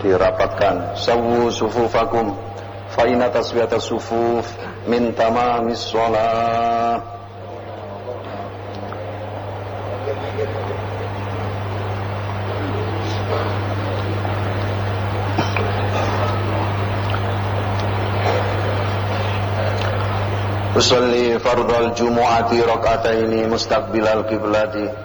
dirapatkan. Sawwu sufufakum fa inna taswiyatas sufuf min tamamis shalah. Usolli fardal jumu'ati rak'ataini mustaqbilal qiblati